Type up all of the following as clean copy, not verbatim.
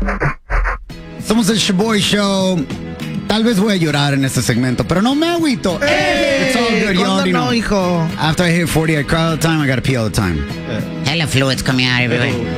Somos el Shaboy Show. Tal vez voy a llorar en este segmento, pero no me agüito. It's all good, y'all. No, hijo. After I hit 40, I cry all the time. I gotta pee all the time. Hella fluids coming out everywhere.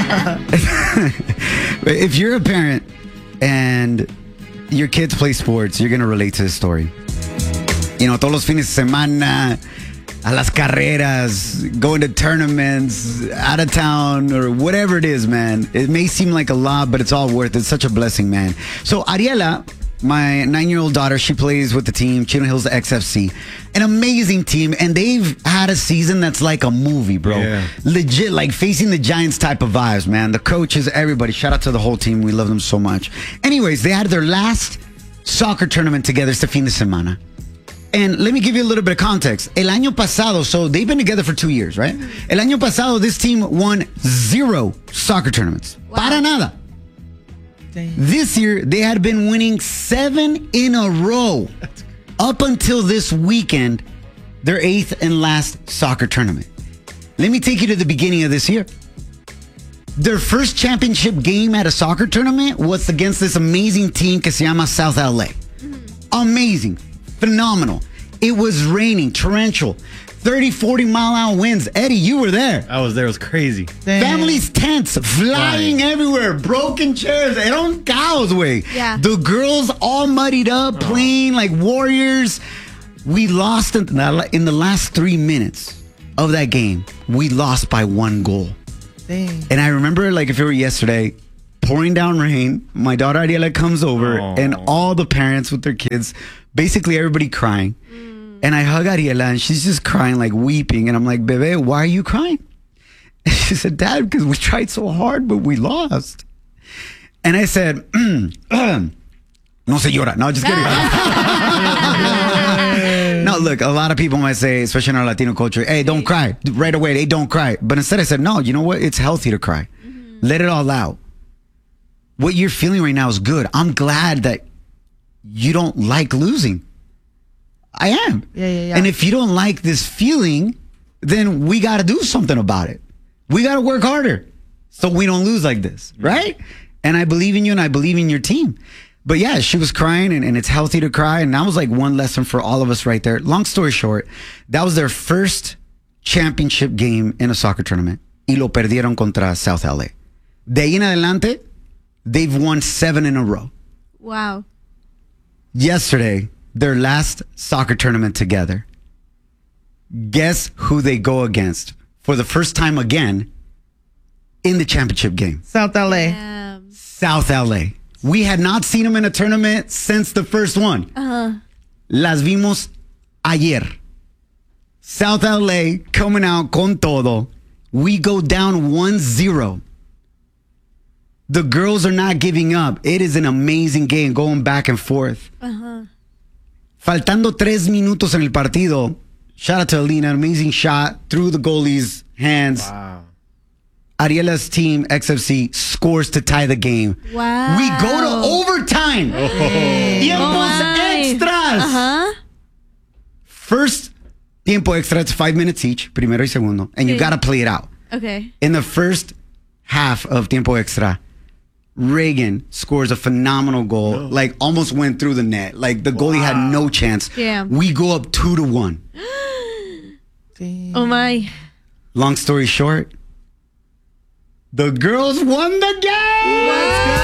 If you're a parent and your kids play sports, you're gonna relate to this story. You know, todos los fines de semana, a las carreras, going to tournaments, out of town, or whatever it is, man. It may seem like a lot, but it's all worth it. It's such a blessing, man. So Ariela, my 9-year-old daughter, she plays with the team, Chino Hills XFC. An amazing team, and they've had a season that's like a movie, bro. Yeah. Legit, like facing the Giants type of vibes, man. The coaches, everybody. Shout out to the whole team. We love them so much. Anyways, they had their last soccer tournament together este fin de semana. And let me give you a little bit of context. El año pasado, so they've been together for 2 years, right? El año pasado, this team won 0 soccer tournaments. Wow. Para nada. Dang. This year, they had been winning 7 in a row. Up until this weekend, their 8th and last soccer tournament. Let me take you to the beginning of this year. Their first championship game at a soccer tournament was against this amazing team que se llama South LA. Amazing. Phenomenal. It was raining, torrential, 30, 40 mile hour winds. Eddie, you were there. I was there. It was crazy. Dang. Families' tents flying everywhere, broken chairs. Era un caos, güey. Yeah. The girls all muddied up, playing like warriors. We lost in the last 3 minutes of that game. We lost by 1 goal. Dang. And I remember, like if it were yesterday, pouring down rain. My daughter Ariela comes over, and all the parents with their kids, basically everybody crying. And I hug Ariela, and she's just crying, like weeping. And I'm like, Bebe, why are you crying? And she said, Dad, because we tried so hard, but we lost. And I said, no se llora. No, just kidding. No, look, a lot of people might say, especially in our Latino culture, hey, don't cry right away. Hey, don't cry. But instead I said, no, you know what? It's healthy to cry. Let it all out. What you're feeling right now is good. I'm glad that you don't like losing. I am. Yeah. And if you don't like this feeling, then we got to do something about it. We got to work harder so we don't lose like this, right? And I believe in you and I believe in your team. But yeah, she was crying and it's healthy to cry. And that was like one lesson for all of us right there. Long story short, that was their first championship game in a soccer tournament. Y lo perdieron contra South LA. De ahí en adelante, they've won 7 in a row. Wow. Yesterday, their last soccer tournament together. Guess who they go against for the first time again in the championship game? South LA. South LA. We had not seen them in a tournament since the first one. Las vimos ayer. South LA coming out con todo. We go down 1-0. The girls are not giving up. It is an amazing game going back and forth. Faltando 3 minutos en el partido. Shout out to Alina. Amazing shot through the goalie's hands. Wow. Ariela's team, XFC, scores to tie the game. Wow. We go to overtime. Tiempos extras. First tiempo extra, it's 5 minutes each, primero y segundo. And you got to play it out. Okay. In the first half of tiempo extra, Reagan scores a phenomenal goal. Like almost went through the net. Like the goalie had no chance. Damn. We go up 2-1. Oh my. Long story short, the girls won the game. Let's go.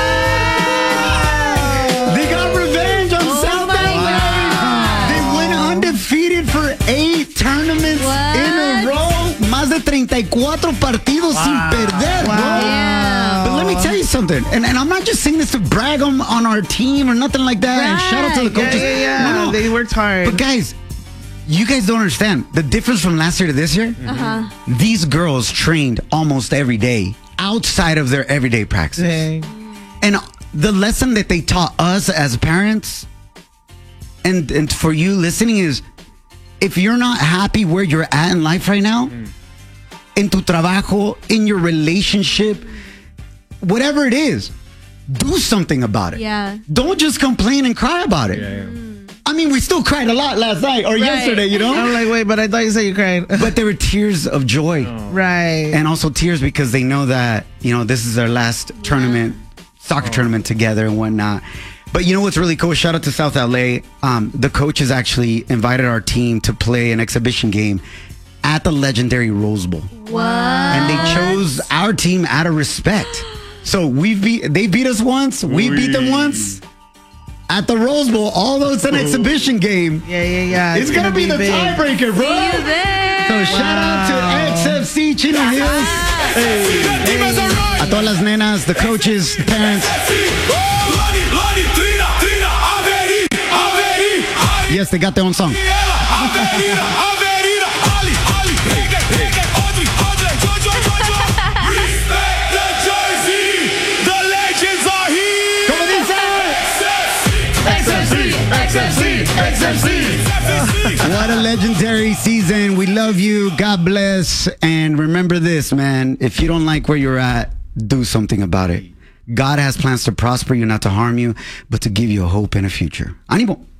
They got revenge on South LA. They went undefeated for 8 tournaments in a row. Más de 34 partidos sin perder, bro. Yeah. But let me tell you something, and I'm not just saying this to brag on our team or nothing like that. And shout out to the coaches. Yeah. No. They worked hard. But guys, you guys don't understand the difference from last year to this year. These girls trained almost every day outside of their everyday practice. Dang. And the lesson that they taught us as parents and for you listening is, if you're not happy where you're at in life right now, in tu trabajo, in your relationship, whatever it is, do something about it. Yeah. Don't just complain and cry about it. Yeah. I mean, we still cried a lot last night or yesterday, you know? I'm like, wait, but I thought you said you cried. But there were tears of joy. Right. And also tears because they know that, you know, this is their last tournament soccer tournament together and whatnot. But you know what's really cool? Shout out to South LA. The coaches actually invited our team to play an exhibition game at the legendary Rose Bowl. What? And they chose our team out of respect. So they beat us once, we beat them once. At the Rose Bowl, although it's an exhibition game, Yeah. it's gonna be the big. tiebreaker, bro. See you there. So shout out to XFC Chino Hills. A todas las nenas, the coaches, parents. Yes, they got their own song. What a legendary season. We love you. God bless. And remember this, man. If you don't like where you're at, do something about it. God has plans to prosper you, not to harm you, but to give you a hope and a future. Ánimo.